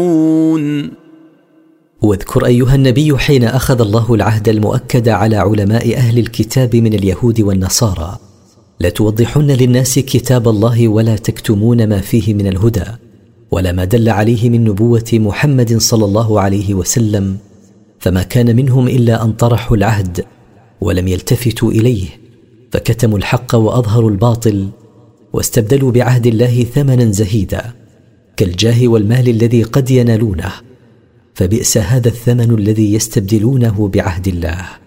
واذكر أيها النبي حين أخذ الله العهد المؤكد على علماء أهل الكتاب من اليهود والنصارى: لتوضحن للناس كتاب الله ولا تكتمون ما فيه من الهدى، ولا ما دل عليه من نبوة محمد صلى الله عليه وسلم. فما كان منهم إلا أن طرحوا العهد ولم يلتفتوا إليه، فكتموا الحق وأظهروا الباطل، واستبدلوا بعهد الله ثمنا زهيدا كالجاه والمال الذي قد ينالونه، فبئس هذا الثمن الذي يستبدلونه بعهد الله.